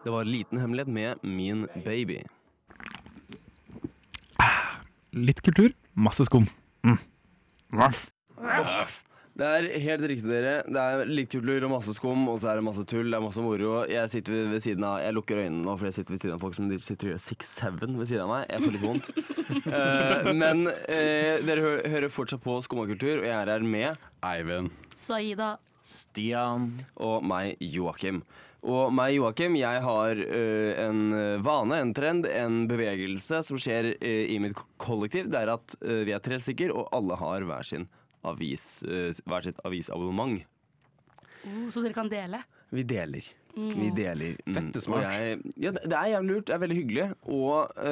Det var Liten hemmelighet med Min baby. Litt kultur, masse skum. Det er helt riktig, dere. Det er litt kultur og masse skum, og så er det masse tull, det er masse moro. Jeg sitter ved siden av, jeg lukker øynene nå, for jeg sitter ved siden av folk som sitter og gjør 6-7 ved siden av meg. Jeg får litt vondt. Men dere hører fortsatt på Skummakultur, og jeg er her med Eivind. Saida. Stian. og meg, Joakim. Og meg, Joakim, jeg har en vane, en trend, en bevegelse som skjer i mitt kollektiv. Det er at vi er 3 stykker, og alle har hver sitt avisabonnement. Så dere kan dele? Vi deler. Vi deler. Fette smart. Ja, det er jævlig lurt, det er veldig hyggelig. Og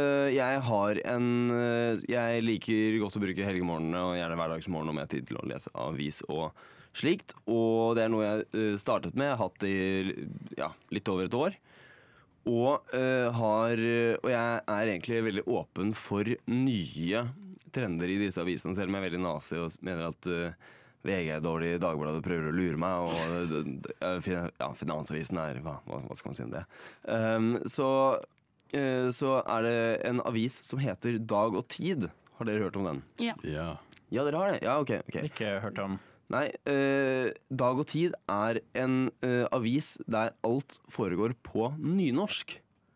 jeg liker godt å bruke helgemorgenene og gjerne hverdagsmorgen om jeg har tid til å lese avis og slikt. Og det er noe jeg startet med, jeg har hatt i litt over et år. Og jeg er egentlig veldig åpen for nye trender i disse avisene, selv om jeg er veldig nazi og mener at VG er dårlig, Dagbladet prøver å lure meg, og Finansavisen er hva skal man si om det? Så er det en avis som heter Dag og Tid. Har dere hørt om den? Ja. Ja. Ja, dere har det? Ja, ok. Ikke hørt om. Nei, Dag og Tid er en avis der alt foregår på nynorsk.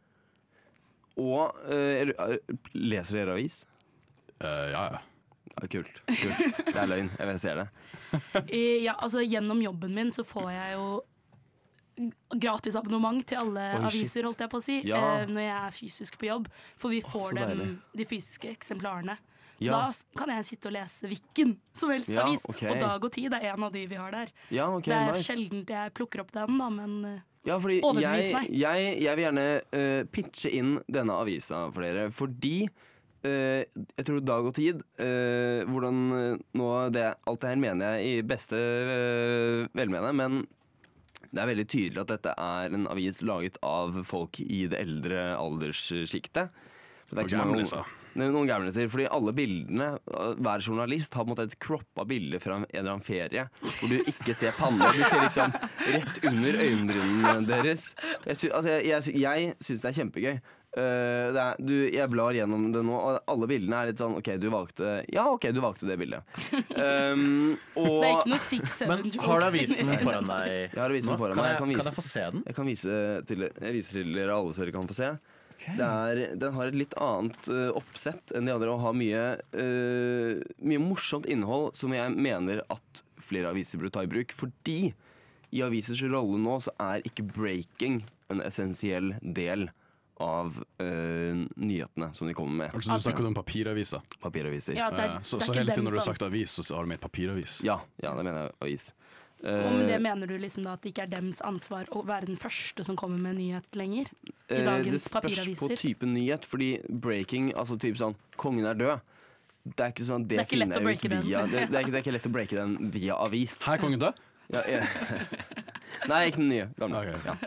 Og leser dere avis? Ja. Ja, kult. Det er løgn, jeg ser det. Altså gjennom jobben min så får jeg jo gratis abonnement til alle Oi, shit. aviser, holdt jeg på å si, Ja. når jeg er fysisk på jobb. For vi får så deilig. de fysiske eksemplarene. Så Ja. da kan jeg sitte og lese hvilken som helst Ja, avis. ok. Og Dag og Tid er en av de vi har der. Ja, ok, Det er nice. sjelden jeg plukker opp den, da, men Ja, fordi Overbevis meg. jeg vil gjerne pitche inn denne avisa for dere, fordi jeg tror Dag og Tid, hvordan nå alt det her mener jeg i beste velmene, men det er veldig tydelig at dette er en avis laget av folk i det eldre alderssjiktet. Det er ikke så mange gamliser. noen gamliser, fordi alle bildene, hver journalist har på en måte et kroppa bilde fra en eller annen ferie, hvor du ikke ser panna, du ser liksom rett under øyenbrynene deres. Jeg synes det er kjempegøy. Jeg blar gjennom det nå, og alle bildene er litt sånn OK, du valgte det bildet. det er ikke noe 6-7 Men jokes. har du avisen foran deg? Jeg har avisen nå? foran Kan meg. jeg, kan jeg få se den? Jeg viser til dere alle, så dere kan få se. Den har et litt annet oppsett enn de andre, og har mye morsomt innhold som jeg mener at flere aviser burde ta i bruk. Fordi i avisers rolle nå så er ikke breaking en essensiell del av nyhetene som de kommer med. Altså du snakker om papiraviser. Papiraviser. Ja, det er, Så det er hele ikke tiden den når du har som- sagt avis, så har du med papiravis. Ja, det mener jeg avis. Og med det mener du liksom da at det ikke er dems ansvar å være den første som kommer med nyhet lenger? I Det dagens spørs på papiraviser? type nyhet, fordi breaking, altså typ sånn kongen er død, det er ikke sånn at Det er ikke lett finner å jeg ut breake den. via det er ikke lett å breake den via avis. Her er kongen død? Ja, Nei, ikke den nye. Gamle. Ok. Ja.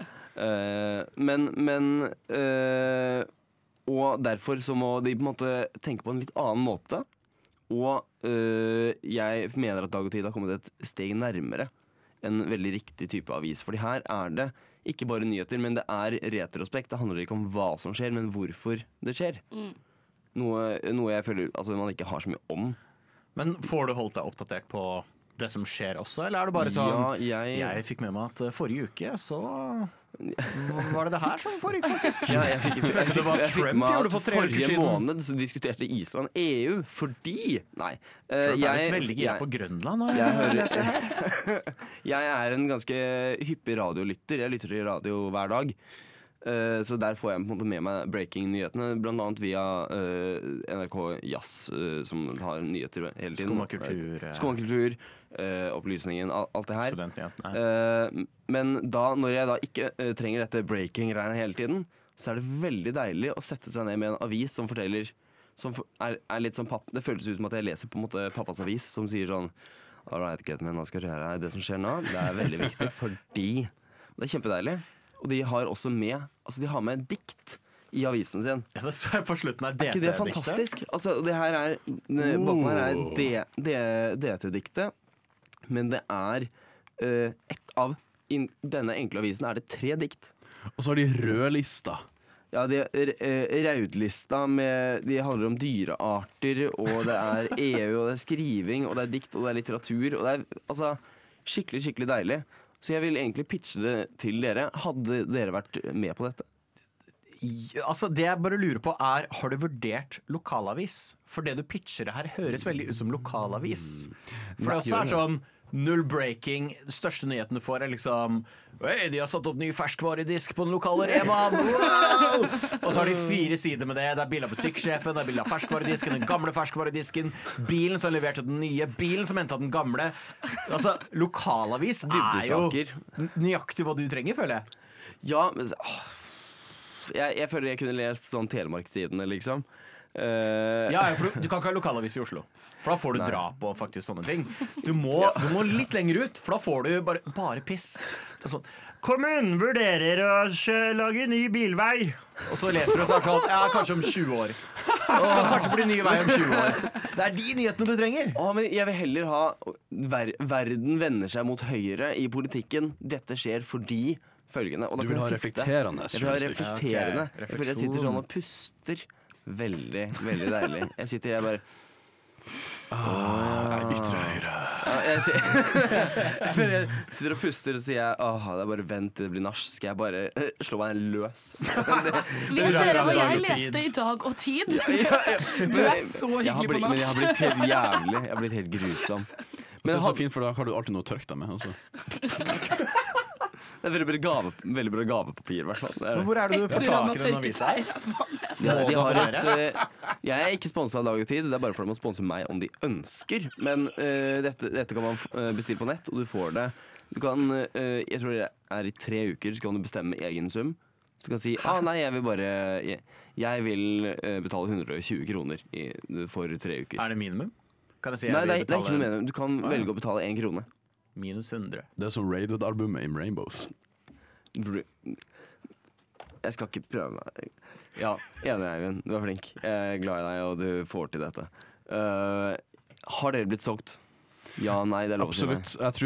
Og derfor så må de på en måte tenke på en litt annen måte. Og jeg mener at Dag og Tid har kommet et steg nærmere en veldig riktig type avis. Fordi her er det ikke bare nyheter, men det er retrospekt. Det handler ikke om hva som skjer, men hvorfor det skjer. Noe jeg føler man ikke har så mye om. Men får du holdt deg oppdatert på det som skjer også, eller er det bare sånn Ja, Jeg fikk med meg at forrige uke så var det her som foregikk, faktisk. Ja, jeg fikk Det var jeg fikk Trump med gjorde at for 3 uker forrige siden. måned så diskuterte Island EU fordi Nei. Trump er visst veldig gira på Grønland. leser jeg her. Jeg er en ganske hyppig radiolytter. Jeg lytter til radio hver dag. Så der får jeg på en måte med meg breaking-nyhetene, blant annet via NRK Jazz, som har nyheter hele tiden. Skummakultur, opplysningen, alt det her. Studentnyhetene. Men når jeg da ikke trenger dette breaking-greiene hele tiden, så er det veldig deilig å sette seg ned med en avis som forteller er litt sånn Det føles ut som at jeg leser på en måte pappas avis, som sier sånn All right, gutt, men hva skal du gjøre her? Det som skjer nå, det er veldig viktig, fordi det er kjempedeilig. Og de har også med dikt i avisen sin. Ja, det så jeg på slutten her. Er ikke det fantastisk? Altså, det her bakom her er DT-diktet, men det er I denne enkle avisen er det 3 dikt. Og så har de rødlista. Ja, de raudlista de handler om dyrearter, og det er EU, og det er skriving, og det er dikt, og det er litteratur. Og det er altså skikkelig, skikkelig deilig. Så jeg vil egentlig pitche det til dere. Hadde dere vært med på dette? Altså det jeg bare lurer på er, har du vurdert lokalavis? For det du pitcher her høres veldig ut som lokalavis. For det også er sånn null breaking. De største nyheten du får er liksom de har satt opp ny ferskvaredisk på den lokale Remaen. Wow! Og så har de 4 sider med det. Det er bilde av butikksjefen, det er bilde av ferskvaredisken, den gamle ferskvaredisken, bilen som leverte den nye, bilen som hentet den gamle. Altså, lokalavis er jo nøyaktig hva du trenger, føler jeg. Ja, men jeg føler jeg kunne lest sånn Telemark-tidene, liksom. Ja, for du kan ikke ha lokalavis i Oslo. For da får du drap og faktisk sånne ting. Du må litt lenger ut, for da får du bare piss. Sånn, kommunen vurderer å lage ny bilvei. Og så leser du, og så er det sånn, ja, kanskje om 20 år. Det skal kanskje bli ny vei om 20 år. Det er de nyhetene du trenger. Men jeg vil heller ha verden vender seg mot høyre i politikken. Dette skjer fordi følgende. Og Du vil ha reflekterende. Jeg vil ha reflekterende. Okay, Jeg føler jeg sitter sånn og puster. Veldig, veldig deilig. Jeg bare Ytre høyre. Jeg sitter og puster og sier det er bare vent til det blir nach. Skal jeg bare slå meg løs? Vet dere hva jeg leste i Dag og Tid? Du er så hyggelig på nach. Men jeg har blitt helt jævlig. Jeg har blitt helt grusom. Men det er så fint, for da har du alltid noe å tørke deg med også. Det er veldig bra gavepapir, i hvert fall. Men hvor er det du får tak i den avisa her? Jeg er ikke sponset av Dag og Tid. Det er bare for de må sponse meg om de ønsker. Men dette kan man bestille på nett, og du får det. Du kan, jeg tror det er i 3 uker, så kan du bestemme egen sum. Så du kan si nei, jeg vil betale 120 kroner for 3 uker. Er det minimum? Kan jeg si Nei, det er ikke noe minimum. Du kan velge å betale 1 krone. Minus 100. Det er som Raidwood-albumet i Rainbows. Jeg skal ikke prøve meg. Ja, enig, Eivind. Du er flink. Jeg er glad i deg, og du får til dette. Har dere blitt solgt? Ja, nei, det er lov å si nei. Absolutt. Jeg tror